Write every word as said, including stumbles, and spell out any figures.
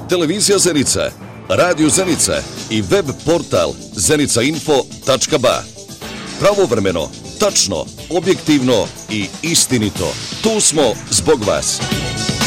Televizija Zenica, Radio Zenica i web portal zenica.info tačka ba. Pravovremeno, tačno, objektivno i istinito. Tu smo zbog vas.